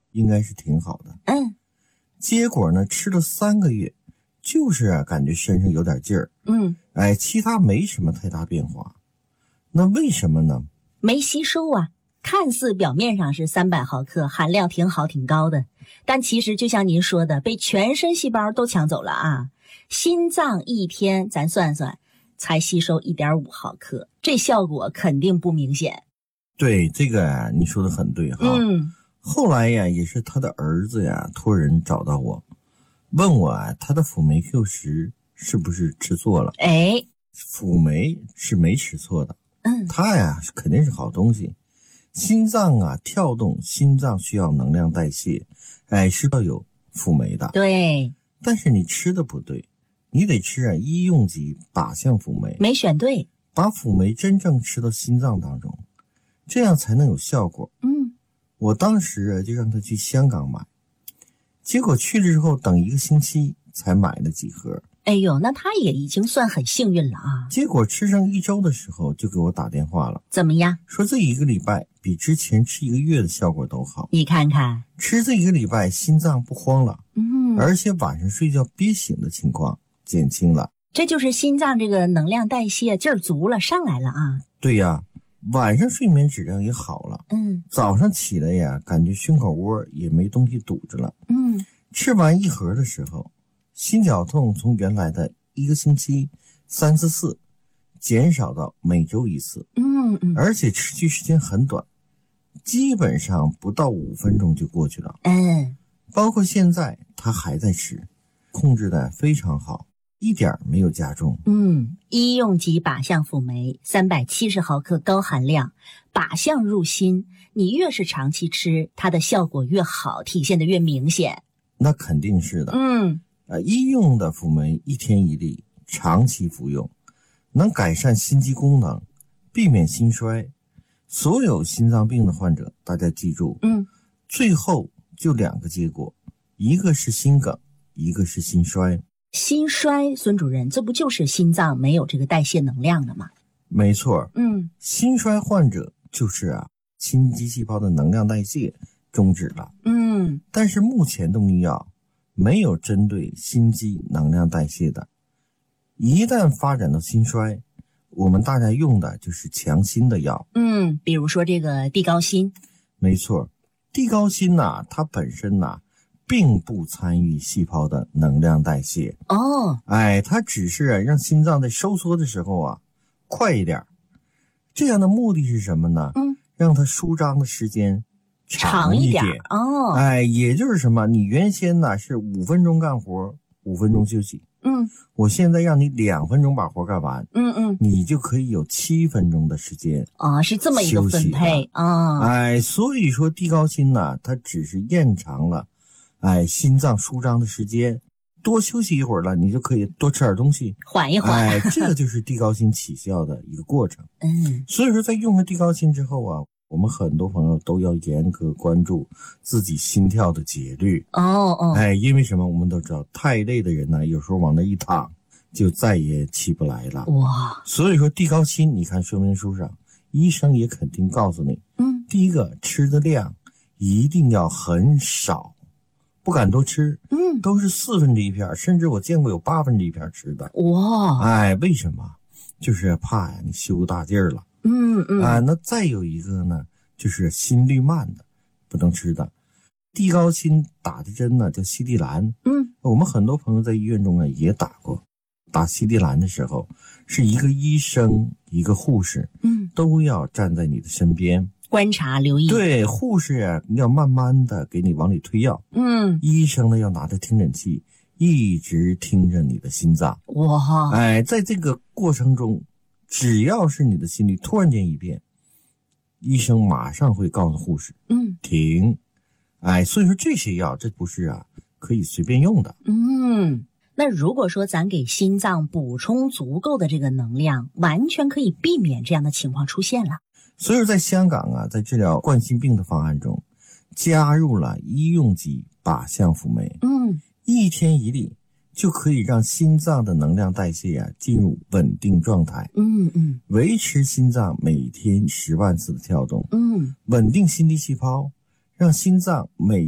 应该是挺好的。结果呢，吃了3个月，就是感觉身上有点劲儿。其他没什么太大变化。那为什么呢？ 没吸收啊。看似表面上是300毫克，含量挺好挺高的，但其实就像您说的，被全身细胞都抢走了啊。心脏一天咱算算才吸收 1.5 毫克，这效果肯定不明显。 对，这个你说的很对哈。后来呀，也是他的儿子呀托人找到我，问我他的辅酶 Q10是不是吃错了。辅酶是没吃错的。它呀肯定是好东西。心脏啊跳动，心脏需要能量代谢，是要有辅酶的。 对， 但是你吃的不对，你得吃医用级靶向辅酶， 没选对， 把辅酶真正吃到心脏当中，这样才能有效果。我当时就让他去香港买，结果去了之后等1个星期才买了几盒。 哎呦，那他也已经算很幸运了啊。 结果吃上1周的时候就给我打电话了。 怎么样？ 说这1个礼拜比之前吃1个月的效果都好。 你看看， 吃这1个礼拜心脏不慌了，而且晚上睡觉憋醒的情况减轻了。 这就是心脏这个能量代谢劲儿足了，上来了啊。 对呀，晚上睡眠质量也好了。早上起来呀，感觉胸口窝也没东西堵着了。吃完1盒的时候，心绞痛从原来的1个星期3次4减少到每周1次。而且持续时间很短，基本上不到5分钟就过去了。包括现在他还在吃，控制的非常好，一点没有加重。医用级靶向辅酶370毫克高含量，靶向入心，你越是长期吃，它的效果越好，体现的越明显。那肯定是的。医用的辅酶1天1粒，长期服用，能改善心肌功能，避免心衰。所有心脏病的患者，大家记住，最后就2个结果，一个是心梗，一个是心衰。心衰，孙主任，这不就是心脏没有这个代谢能量了吗？没错。心衰患者就是心肌细胞的能量代谢终止了。但是目前的医药没有针对心肌能量代谢的，一旦发展到心衰，我们大家用的就是强心的药。比如说这个地高辛。没错，地高辛它本身并不参与细胞的能量代谢。它只是让心脏在收缩的时候快一点。这样的目的是什么呢？让它舒张的时间长一点。也就是什么，你原先是5分钟干活，5分钟休息。我现在让你2分钟把活干完。你就可以有7分钟的时间。是这么一个分配。所以说地高辛它只是延长了心脏舒张的时间，多休息一会儿了，你就可以多吃点东西，缓一缓。这个就是地高辛起效的一个过程。所以说在用了地高辛之后我们很多朋友都要严格关注自己心跳的节律。因为什么？我们都知道太累的人有时候往那一躺就再也起不来了。所以说地高辛，你看说明书上医生也肯定告诉你，第一个吃的量一定要很少，不敢多吃。都是1/4片，甚至我见过有1/8片吃的。为什么？就是怕你休大劲儿了。那再有一个呢，就是心率慢的不能吃的。地高辛打的针叫西地兰。我们很多朋友在医院中也打过。打西地兰的时候，是一个医生一个护士都要站在你的身边观察留意。对，护士要慢慢的给你往里推药。医生呢要拿着听诊器一直听着你的心脏。在这个过程中，只要是你的心率突然间一变，医生马上会告诉护士停。所以说这些药这不是可以随便用的。那如果说咱给心脏补充足够的这个能量，完全可以避免这样的情况出现了。所以说在香港在治疗冠心病的方案中加入了医用级靶向辅酶。1天1粒就可以让心脏的能量代谢进入稳定状态。维持心脏每天10万次的跳动。稳定心肌细胞，让心脏每